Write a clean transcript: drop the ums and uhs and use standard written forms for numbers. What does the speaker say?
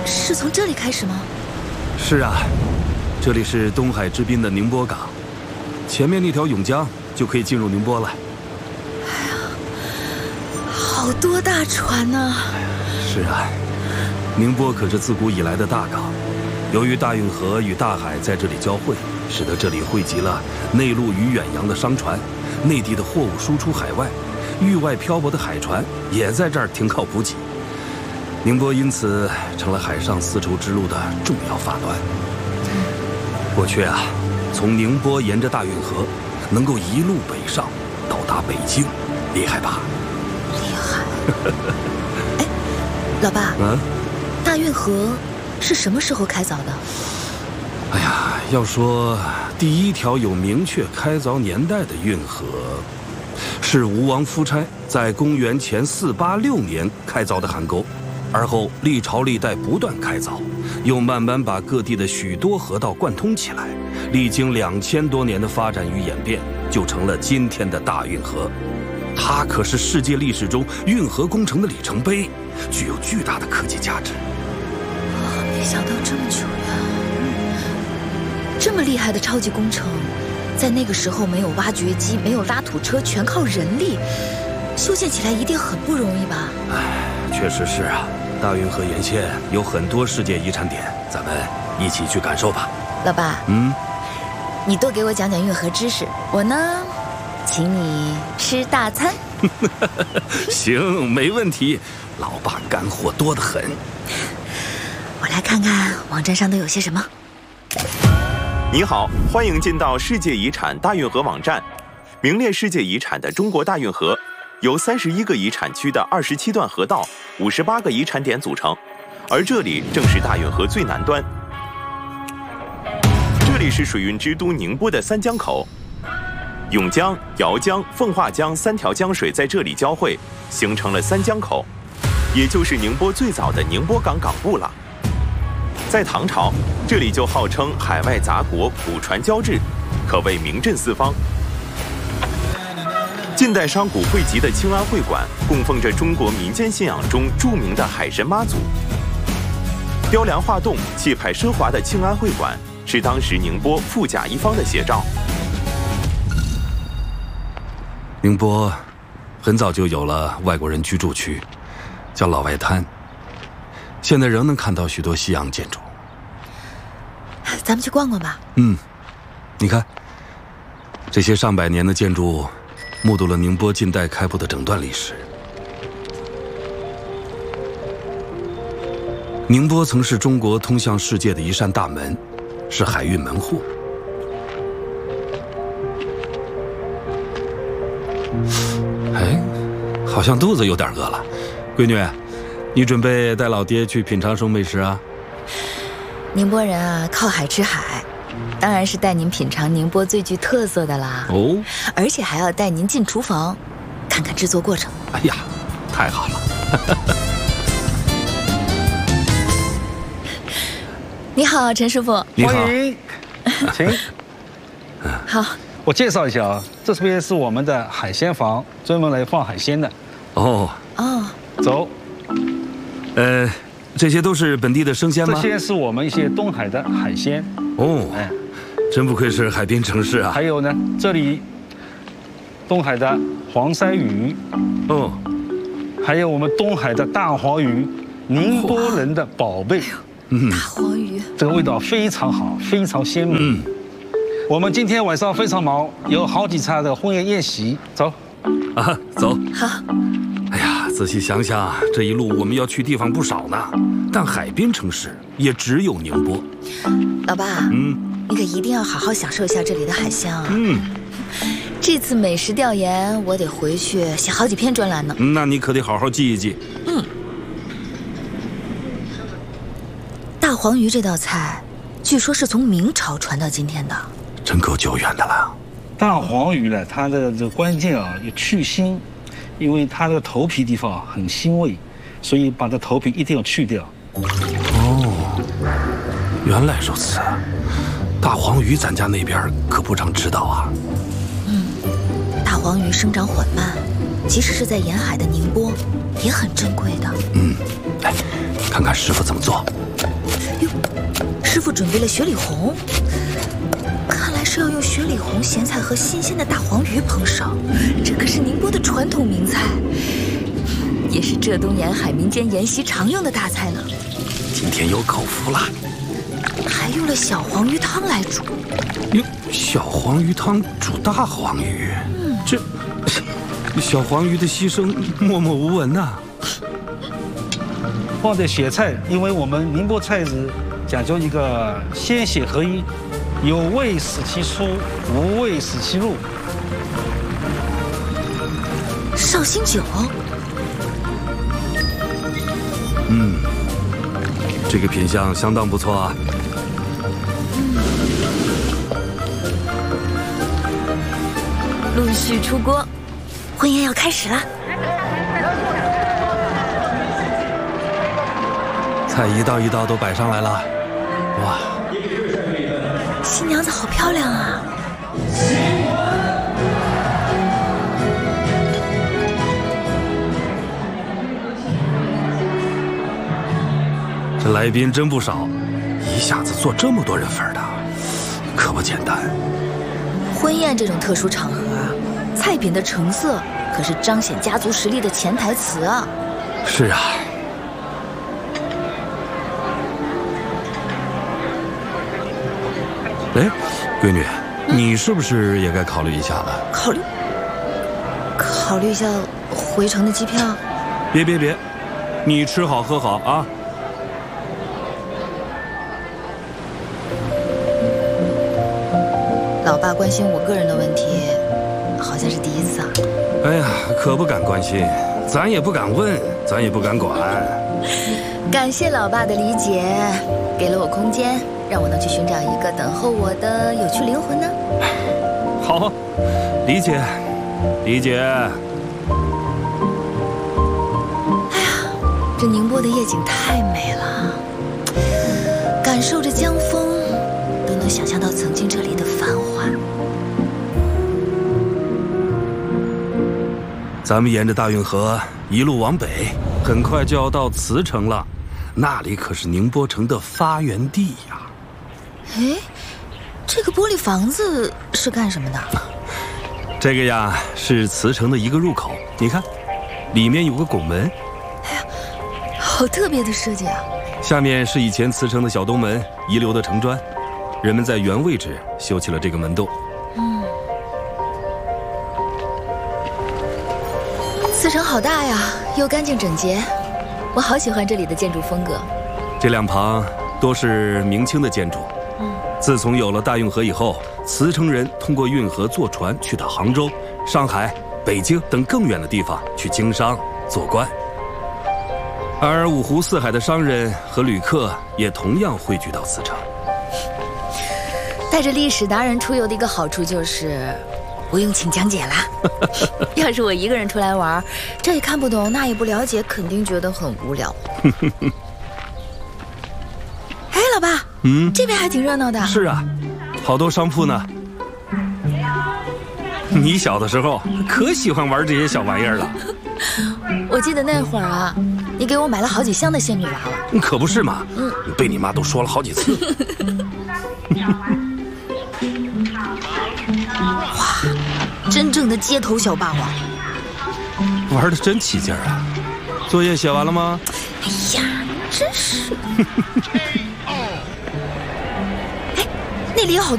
是从这里开始吗？ 是啊，这里是东海之滨的宁波港，前面那条甬江就可以进入宁波了。 哎呀，好多大船呐！ 是啊，宁波可是自古以来的大港，由于大运河与大海在这里交汇，使得这里汇集了内陆与远洋的商船，内地的货物输出海外，域外漂泊的海船也在这儿停靠补给。宁波因此成了海上丝绸之路的重要发端。过去啊，从宁波沿着大运河，能够一路北上，到达北京，厉害吧？ 厉害！哎，老爸，大运河是什么时候开凿的？ 哎呀，要说第一条有明确开凿年代的运河，是吴王夫差在公元前486年开凿的邗沟。而后历朝历代不断开凿，又慢慢把各地的许多河道贯通起来，历经2000多年的发展与演变，就成了今天的大运河。它可是世界历史中运河工程的里程碑，具有巨大的科技价值。 没想到这么久呀！这么厉害的超级工程，在那个时候没有挖掘机，没有拉土车，全靠人力，修建起来一定很不容易吧？ 确实是啊。大运河沿线有很多世界遗产点，咱们一起去感受吧。 老爸，你多给我讲讲运河知识，我呢，请你吃大餐。 行，没问题，老爸干货多得很。 我来看看网站上都有些什么。 你好，欢迎进到世界遗产大运河网站，名列世界遗产的中国大运河。由31个遗产区的27段河道、58个遗产点组成，而这里正是大运河最南端。这里是水运之都宁波的三江口，甬江、姚江、奉化江3条江水在这里交汇，形成了三江口，也就是宁波最早的宁波港港部了。在唐朝，这里就号称海外杂国古船交质，可谓名震四方。近代商贾汇集的庆安会馆，供奉着中国民间信仰中著名的海神妈祖。雕梁画栋、气派奢华的庆安会馆，是当时宁波富甲一方的写照。 宁波很早就有了外国人居住区，叫老外滩，现在仍能看到许多西洋建筑。 咱们去逛逛吧。 你看，这些上百年的建筑，目睹了宁波近代开埠的整段历史。宁波曾是中国通向世界的一扇大门，是海运门户。哎，好像肚子有点饿了。闺女，你准备带老爹去品尝什么美食啊？ 宁波人啊，靠海吃海，当然是带您品尝宁波最具特色的啦。 哦， 而且还要带您进厨房，看看制作过程。 哎呀，太好了！ 你好，陈师傅。 你好， 欢迎，请。 好， 我介绍一下啊，这边是我们的海鲜房，专门来放海鲜的。 哦， 走。 这些都是本地的生鲜吗？ 这些是我们一些东海的海鲜。 哦，真不愧是海滨城市啊！ 还有呢，这里东海的黄鳃鱼，还有我们东海的大黄鱼，宁波人的宝贝。 大黄鱼， 这个味道非常好，非常鲜美。我们今天晚上非常忙，有好几场的婚宴宴席。走， 走。 好。 哎呀，仔细想想，这一路我们要去地方不少呢，但海滨城市也只有宁波。 老爸，你可一定要好好享受一下这里的海鲜啊。这次美食调研，我得回去写好几篇专栏呢。 那你可得好好记一记。 大黄鱼这道菜，据说是从明朝传到今天的， 真够久远的了。 大黄鱼呢，它的这个关键啊，有去腥，因为它的头皮地方很腥味，所以把这头皮一定要去掉。 原来如此。大黄鱼咱家那边可不常吃到啊。 大黄鱼生长缓慢，即使是在沿海的宁波，也很珍贵的。 看看师傅怎么做。 哟，师傅准备了雪里红，看来是要用雪里红、咸菜和新鲜的大黄鱼烹烧，这可是宁波的传统名菜，也是浙东沿海民间沿袭常用的大菜呢。 今天有口福了。 还用了小黄鱼汤来煮。 哟，小黄鱼汤煮大黄鱼，这小黄鱼的牺牲默默无闻呐。 放的血菜，因为我们宁波菜子讲究一个鲜血合一，有味使其出，无味使其入。 绍兴酒。 这个品相相当不错啊。 陆续出锅，婚宴要开始了。 菜一道一道都摆上来了，哇！ 新娘子好漂亮啊！ 这来宾真不少，一下子坐这么多人份的，可不简单。 婚宴这种特殊场合，菜品的成色可是彰显家族实力的潜台词啊！ 是啊。哎，闺女，你是不是也该考虑一下了？ 考虑一下回程的机票？ 别，你吃好喝好啊！ 老爸关心我个人的问题，好像是第一次啊。 哎呀，可不敢关心，咱也不敢问，咱也不敢管。 感谢老爸的理解，给了我空间，让我能去寻找一个等候我的有趣灵魂呢。 好，理解。 哎呀，这宁波的夜景太美了，感受着江风，都能想象到曾经这里的繁华。 咱们沿着大运河一路往北，很快就要到慈城了，那里可是宁波城的发源地呀。 哎，这个玻璃房子是干什么的？ 这个呀是慈城的一个入口，你看，里面有个拱门。 哎呀，好特别的设计啊！ 下面是以前慈城的小东门遗留的城砖，人们在原位置修起了这个门洞。慈城好大呀，又干净整洁，我好喜欢这里的建筑风格。这两旁都是明清的建筑。自从有了大运河以后，慈城人通过运河坐船去到杭州、上海、北京等更远的地方去经商做官，而五湖四海的商人和旅客也同样汇聚到慈城。 带着历史达人出游的一个好处就是不用请讲解啦。要是我一个人出来玩，这也看不懂，那也不了解，肯定觉得很无聊。哎，老爸，这边还挺热闹的。是啊，好多商铺呢。你小的时候可喜欢玩这些小玩意儿了。我记得那会儿啊，你给我买了好几箱的仙女娃娃。可不是嘛，被你妈都说了好几次。哇，真正的街头小霸王，玩得真起劲儿啊！作业写完了吗？哎呀，真是。哎，那里有好